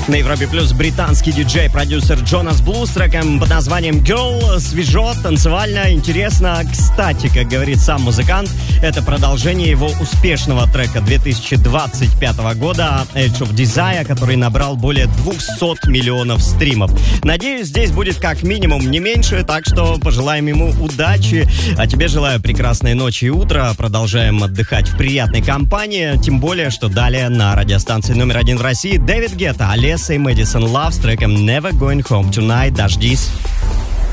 На Европе Плюс британский диджей-продюсер Джонас Блу с треком под названием Girl. Свежо, танцевально, интересно. Кстати, как говорит сам музыкант, это продолжение его успешного трека 2025 года Edge of Desire, который набрал более 200 миллионов стримов. Надеюсь, здесь будет как минимум не меньше, так что пожелаем ему удачи. А тебе желаю прекрасной ночи и утра. Продолжаем отдыхать в приятной компании, тем более, что далее на радиостанции номер 1 в России Дэвид Гетта, Олеса и Мэдисон Лав с треком Never Going Home Tonight. Дождись.